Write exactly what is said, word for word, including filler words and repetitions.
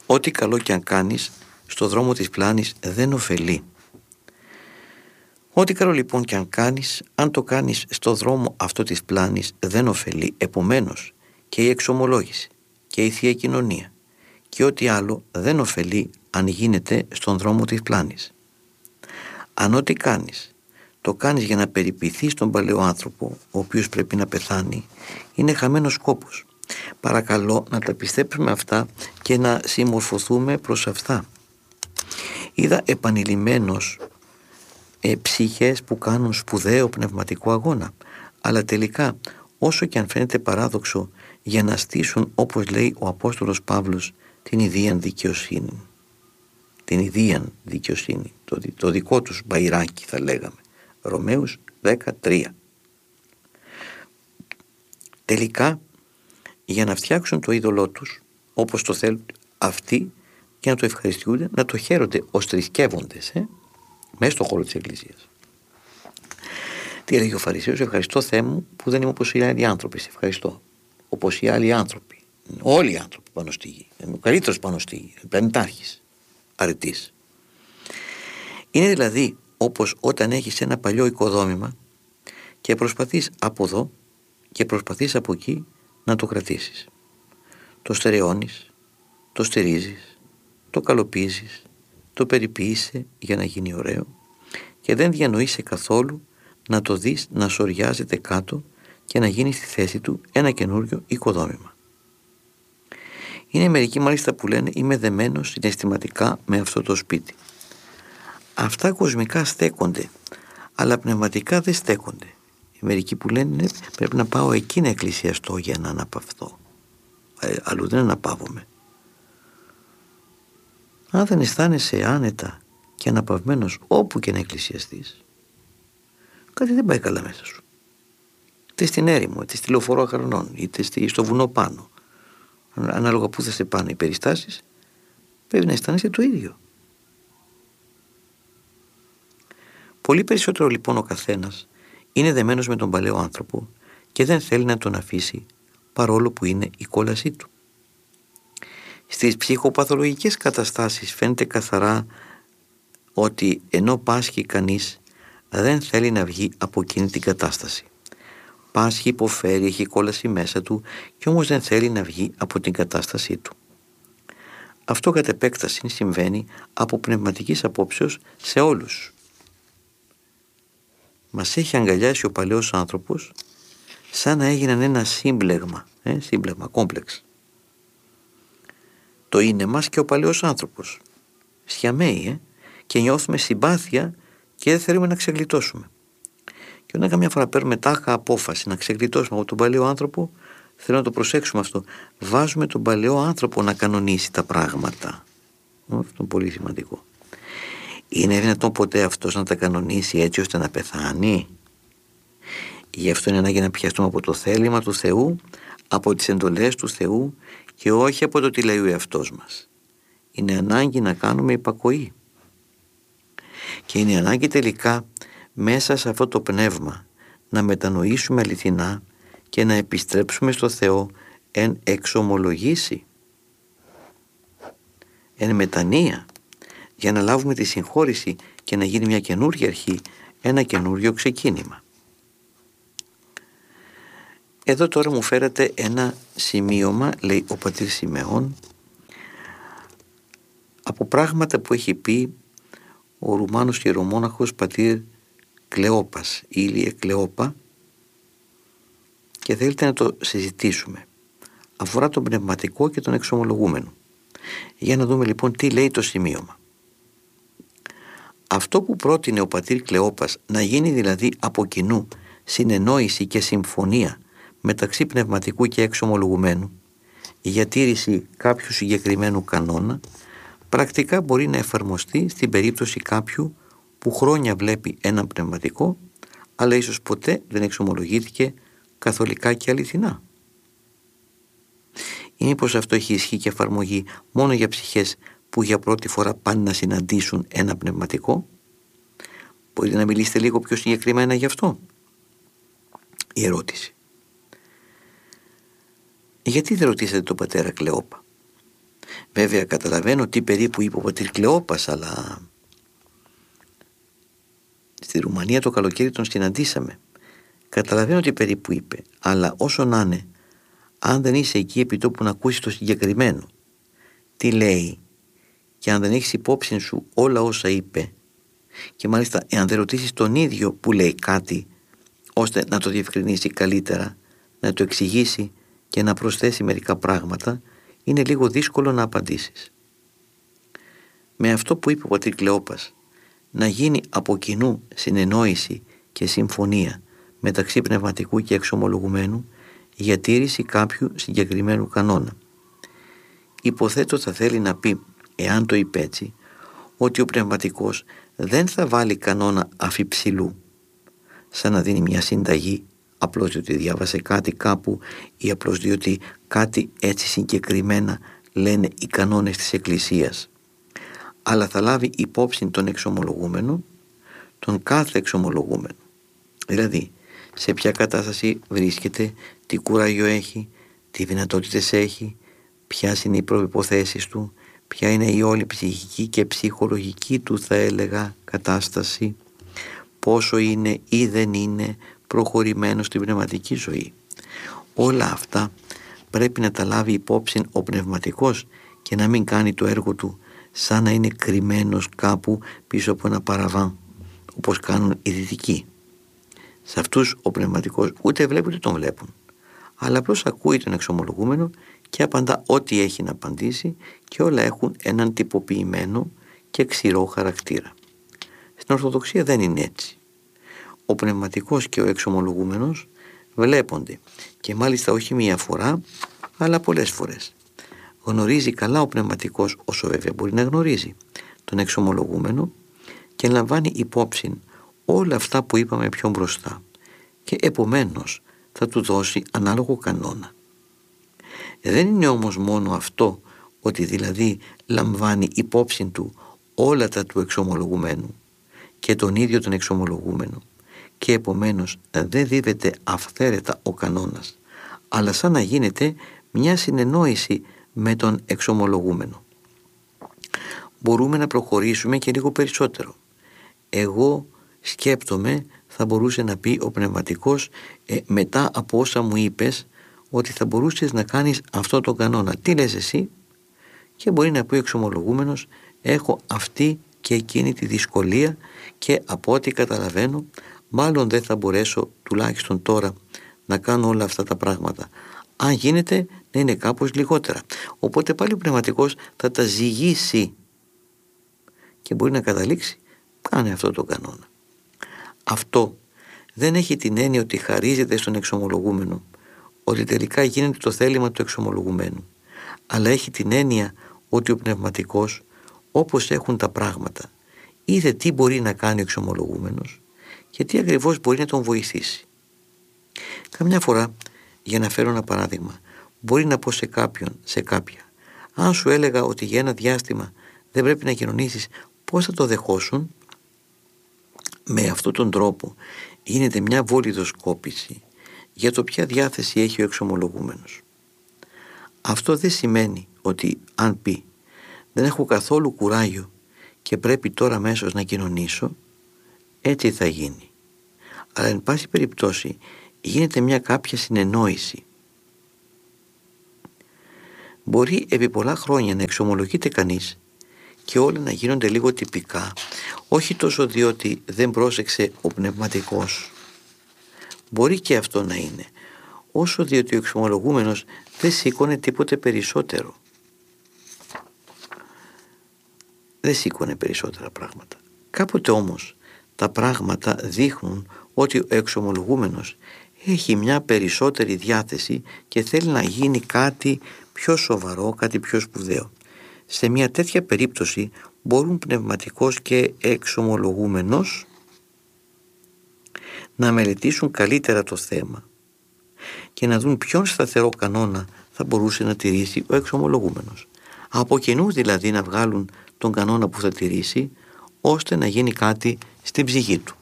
Ό,τι καλό κι αν κάνεις, στο δρόμο της πλάνης δεν ωφελεί. Ό,τι καλό λοιπόν κι αν κάνεις, αν το κάνεις στο δρόμο αυτό της πλάνης δεν ωφελεί. Επομένως και η εξομολόγηση και η Θεία Κοινωνία και ό,τι άλλο δεν ωφελεί αν γίνεται στον δρόμο της πλάνης. Αν ό,τι κάνεις το κάνεις για να περιποιηθείς τον παλαιό άνθρωπο, ο οποίος πρέπει να πεθάνει, είναι χαμένος σκόπος. Παρακαλώ να τα πιστέψουμε αυτά και να συμμορφωθούμε προς αυτά. Είδα επανειλημμένως ε, ψυχές που κάνουν σπουδαίο πνευματικό αγώνα, αλλά τελικά, όσο και αν φαίνεται παράδοξο, για να στήσουν, όπως λέει ο Απόστολος Παύλος, την ιδίαν δικαιοσύνη. Την ιδίαν δικαιοσύνη, το, το δικό τους μπαϊράκι θα λέγαμε. Ρωμαίους δεκατρία. Τελικά, για να φτιάξουν το είδωλό τους όπως το θέλουν αυτοί και να το ευχαριστούνται, να το χαίρονται ως θρησκεύοντες ε, μέσα στον χώρο της Εκκλησίας. Τι έλεγε ο Φαρισαίος? Ευχαριστώ Θεέ μου που δεν είμαι όπως οι άλλοι άνθρωποι. Σε ευχαριστώ. Όπως οι άλλοι άνθρωποι. Όλοι οι άνθρωποι πάνω στη γη. Είμαι ο καλύτερος πάνω στη γη. Πλανητάρχης. Αρετής. Είναι δηλαδή όπως όταν έχεις ένα παλιό οικοδόμημα και προσπαθείς από εδώ και προσπαθείς από εκεί να το κρατήσεις. Το στερεώνεις, το στηρίζεις, το καλοπίζεις, το περιποίησαι για να γίνει ωραίο και δεν διανοείσαι καθόλου να το δεις να σωριάζεται κάτω και να γίνει στη θέση του ένα καινούριο οικοδόμημα. Είναι μερικοί μάλιστα που λένε είμαι δεμένος συναισθηματικά με αυτό το σπίτι. Αυτά κοσμικά στέκονται, αλλά πνευματικά δεν στέκονται. Οι μερικοί που λένε ναι, πρέπει να πάω εκεί να εκκλησιαστώ για να αναπαυθώ. Ε, αλλού δεν αναπαύομαι. Αν δεν αισθάνεσαι άνετα και αναπαυμένος όπου και να εκκλησιαστείς, κάτι δεν πάει καλά μέσα σου. Είτε στην έρημο, είτε στη Λεωφόρο Αχαρνών, είτε στο βουνό πάνω. Ανάλογα που θα σε πάνε οι περιστάσεις, πρέπει να αισθάνεσαι το ίδιο. Πολύ περισσότερο λοιπόν ο καθένας είναι δεμένος με τον παλαιό άνθρωπο και δεν θέλει να τον αφήσει παρόλο που είναι η κόλασή του. Στις ψυχοπαθολογικές καταστάσεις φαίνεται καθαρά ότι ενώ πάσχει κανείς δεν θέλει να βγει από εκείνη την κατάσταση. Πάσχει, υποφέρει, έχει κόλαση μέσα του και όμως δεν θέλει να βγει από την κατάστασή του. Αυτό κατ' επέκταση συμβαίνει από πνευματικής απόψεως σε όλους. Μας έχει αγκαλιάσει ο παλαιός άνθρωπος σαν να έγιναν ένα σύμπλεγμα, ε, σύμπλεγμα, κόμπλεξ. Το είναι μας και ο παλαιός άνθρωπος. Σιαμαίοι, ε, και νιώθουμε συμπάθεια και δεν θέλουμε να ξεγλιτώσουμε. Και όταν καμιά φορά παίρνουμε τάχα απόφαση να ξεγλιτώσουμε από τον παλαιό άνθρωπο, θέλω να το προσέξουμε αυτό. Βάζουμε τον παλαιό άνθρωπο να κανονίσει τα πράγματα. Αυτό είναι πολύ σημαντικό. Είναι δυνατόν ποτέ αυτός να τα κανονίσει έτσι ώστε να πεθάνει? Γι' αυτό είναι ανάγκη να πιαστούμε από το θέλημα του Θεού, από τις εντολές του Θεού και όχι από το τι λέει ο εαυτός μας. Είναι ανάγκη να κάνουμε υπακοή. Και είναι ανάγκη τελικά μέσα σε αυτό το πνεύμα να μετανοήσουμε αληθινά και να επιστρέψουμε στο Θεό εν εξομολογήσει, εν μετανία, για να λάβουμε τη συγχώρηση και να γίνει μια καινούργια αρχή, ένα καινούριο ξεκίνημα. Εδώ τώρα μου φέρατε ένα σημείωμα, λέει ο πατήρ Σιμεών, από πράγματα που έχει πει ο Ρουμάνος ιερομόναχος πατήρ Κλεόπας, Ήλιε Κλεόπα, και θέλετε να το συζητήσουμε. Αφορά τον πνευματικό και τον εξομολογούμενο. Για να δούμε λοιπόν τι λέει το σημείωμα. Αυτό που πρότεινε ο πατήρ Κλεόπας, να γίνει δηλαδή από κοινού συνεννόηση και συμφωνία μεταξύ πνευματικού και εξομολογουμένου για τήρηση κάποιου συγκεκριμένου κανόνα, πρακτικά μπορεί να εφαρμοστεί στην περίπτωση κάποιου που χρόνια βλέπει έναν πνευματικό, αλλά ίσως ποτέ δεν εξομολογήθηκε καθολικά και αληθινά. Ή μήπως αυτό έχει ισχύ και εφαρμογή μόνο για ψυχές που για πρώτη φορά πάνε να συναντήσουν ένα πνευματικό? Μπορείτε να μιλήσετε λίγο πιο συγκεκριμένα γι' αυτό? Η ερώτηση. Γιατί δεν ρωτήσατε τον πατέρα Κλεόπα? Βέβαια καταλαβαίνω τι περίπου είπε ο πατήρ Κλεόπας, αλλά στη Ρουμανία το καλοκαίρι τον συναντήσαμε. Καταλαβαίνω τι περίπου είπε, αλλά όσο να είναι, αν δεν είσαι εκεί επί τόπου να ακούσεις το συγκεκριμένο τι λέει, και αν δεν έχεις υπόψη σου όλα όσα είπε, και μάλιστα εάν δεν ρωτήσεις τον ίδιο που λέει κάτι ώστε να το διευκρινίσει καλύτερα, να το εξηγήσει και να προσθέσει μερικά πράγματα, είναι λίγο δύσκολο να απαντήσεις. Με αυτό που είπε ο πατήρ Κλεόπας, να γίνει από κοινού συνεννόηση και συμφωνία μεταξύ πνευματικού και εξομολογουμένου για τήρηση κάποιου συγκεκριμένου κανόνα. Υποθέτω θα θέλει να πει, εάν το είπε έτσι, ότι ο πνευματικός δεν θα βάλει κανόνα αφιψηλού, σαν να δίνει μια συνταγή απλώς διότι διάβασε κάτι κάπου ή απλώς διότι κάτι έτσι συγκεκριμένα λένε οι κανόνες της Εκκλησίας, αλλά θα λάβει υπόψη τον εξομολογούμενο, τον κάθε εξομολογούμενο. Δηλαδή, σε ποια κατάσταση βρίσκεται, τι κουράγιο έχει, τι δυνατότητες έχει, ποιες είναι οι προϋποθέσεις του, ποια είναι η όλη ψυχική και ψυχολογική του, θα έλεγα, κατάσταση, πόσο είναι ή δεν είναι προχωρημένο στην πνευματική ζωή. Όλα αυτά πρέπει να τα λάβει υπόψη ο πνευματικός και να μην κάνει το έργο του σαν να είναι κρυμμένος κάπου πίσω από ένα παραβάν, όπως κάνουν οι δυτικοί. Σε αυτούς ο πνευματικός ούτε βλέπει ούτε τον βλέπουν, αλλά απλώς ακούει τον εξομολογούμενο και απαντά ό,τι έχει να απαντήσει, και όλα έχουν έναν τυποποιημένο και ξηρό χαρακτήρα. Στην Ορθοδοξία δεν είναι έτσι. Ο πνευματικός και ο εξομολογούμενος βλέπονται, και μάλιστα όχι μία φορά, αλλά πολλές φορές. Γνωρίζει καλά ο πνευματικός, όσο βέβαια μπορεί να γνωρίζει, τον εξομολογούμενο, και λαμβάνει υπόψη όλα αυτά που είπαμε πιο μπροστά, και επομένως θα του δώσει ανάλογο κανόνα. Δεν είναι όμως μόνο αυτό, ότι δηλαδή λαμβάνει υπόψη του όλα τα του εξομολογουμένου και τον ίδιο τον εξομολογούμενο, και επομένως δεν δίδεται αυθαίρετα ο κανόνας, αλλά σαν να γίνεται μια συνεννόηση με τον εξομολογούμενο. Μπορούμε να προχωρήσουμε και λίγο περισσότερο. Εγώ σκέπτομαι, θα μπορούσε να πει ο πνευματικός, ε, μετά από όσα μου είπες, ότι θα μπορούσες να κάνεις αυτό το κανόνα. Τι λες εσύ? Και μπορεί να πει ο εξομολογούμενος, έχω αυτή και εκείνη τη δυσκολία και από ό,τι καταλαβαίνω μάλλον δεν θα μπορέσω τουλάχιστον τώρα να κάνω όλα αυτά τα πράγματα. Αν γίνεται να είναι κάπως λιγότερα. Οπότε πάλι ο πνευματικός θα τα ζυγίσει και μπορεί να καταλήξει, κάνε αυτό το κανόνα. Αυτό δεν έχει την έννοια ότι χαρίζεται στον εξομολογούμενο, ότι τελικά γίνεται το θέλημα του εξομολογουμένου, αλλά έχει την έννοια ότι ο πνευματικός, όπως έχουν τα πράγματα, είδε τι μπορεί να κάνει ο εξομολογούμενος και τι ακριβώς μπορεί να τον βοηθήσει. Καμιά φορά, για να φέρω ένα παράδειγμα, μπορεί να πω σε κάποιον, σε κάποια, αν σου έλεγα ότι για ένα διάστημα δεν πρέπει να κοινωνήσεις, πώς θα το δεχόσουν? Με αυτόν τον τρόπο γίνεται μια βολιδοσκόπηση για το ποια διάθεση έχει ο εξομολογούμενος. Αυτό δεν σημαίνει ότι αν πει δεν έχω καθόλου κουράγιο και πρέπει τώρα αμέσως να κοινωνήσω, έτσι θα γίνει. Αλλά εν πάση περιπτώσει γίνεται μια κάποια συνεννόηση. Μπορεί επί πολλά χρόνια να εξομολογείται κανείς και όλα να γίνονται λίγο τυπικά, όχι τόσο διότι δεν πρόσεξε ο πνευματικός, μπορεί και αυτό να είναι, όσο διότι ο εξομολογούμενος δεν σήκωνε τίποτε περισσότερο. Δεν σήκωνε περισσότερα πράγματα. Κάποτε όμως τα πράγματα δείχνουν ότι ο εξομολογούμενος έχει μια περισσότερη διάθεση και θέλει να γίνει κάτι πιο σοβαρό, κάτι πιο σπουδαίο. Σε μια τέτοια περίπτωση μπορούν πνευματικός και εξομολογούμενος να μελετήσουν καλύτερα το θέμα και να δουν ποιον σταθερό κανόνα θα μπορούσε να τηρήσει ο εξομολογούμενος. Από κοινού δηλαδή να βγάλουν τον κανόνα που θα τηρήσει, ώστε να γίνει κάτι στην ψυχή του.